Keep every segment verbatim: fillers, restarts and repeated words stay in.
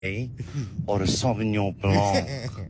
or a Sauvignon Blanc.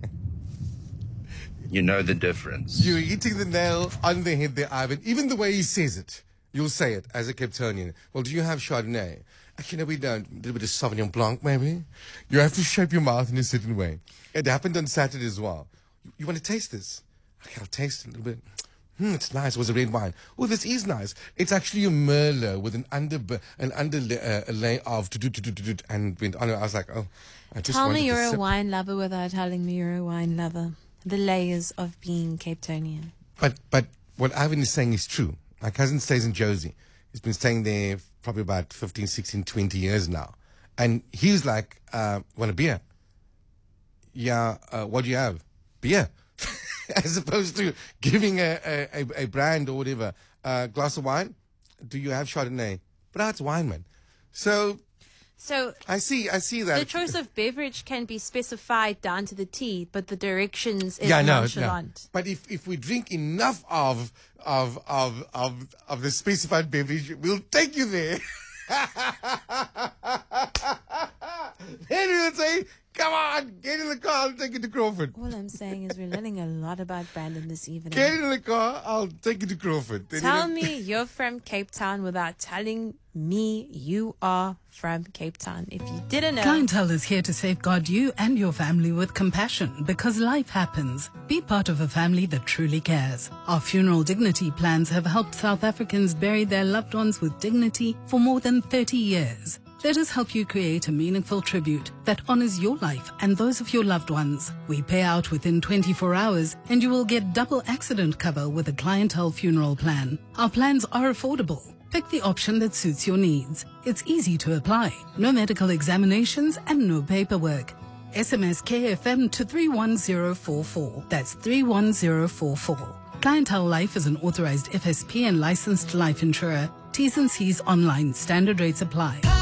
You know the difference. You're hitting the nail on the head there, Ivan. Even the way he says it, you'll say it as a Cape Townian. Well, do you have Chardonnay? Actually, no, we don't. A little bit of Sauvignon Blanc, maybe. You have to shape your mouth in a certain way. It happened on Saturday as well. You, you want to taste this? Okay, I'll taste it a little bit. Hmm, it's nice. It was a red wine. Oh, this is nice. It's actually a Merlot with an under an under uh, a layer of to do to do to do and went on. I was like, oh, I just tell wanted me you're to a sip. wine lover without telling me you're a wine lover. The layers of being Cape Townian. But but what Ivan is saying is true. My cousin stays in Josie. He's been staying there probably about fifteen, sixteen, twenty years now. And he's like, uh, want a beer? Yeah, uh, what do you have? Beer. As opposed to giving a, a, a brand or whatever a glass of wine. Do you have Chardonnay? But that's wine, man. So So I see, I see that. the choice of beverage can be specified down to the T, but the directions is yeah, no, nonchalant. no. But if, if we drink enough of of of of of the specified beverage, we'll take you there. Then we'll say, come on, get in the car, I'll take you to Crawford. All I'm saying is we're learning a lot about Brandon this evening. Get in the car, I'll take you to Crawford. Then Tell it'll- me you're from Cape Town without telling me you are from Cape Town. If you didn't know. Clientele is here to safeguard you and your family with compassion because life happens. Be part of a family that truly cares. Our funeral dignity plans have helped South Africans bury their loved ones with dignity for more than thirty years. Let us help you create a meaningful tribute that honors your life and those of your loved ones. We pay out within twenty-four hours and you will get double accident cover with a clientele funeral plan. Our plans are affordable. Pick the option that suits your needs. It's easy to apply. No medical examinations and no paperwork. S M S K F M to three one zero four four. That's three one zero four four. Clientele Life is an authorized F S P and licensed life insurer. T's and C's online. Standard rates apply.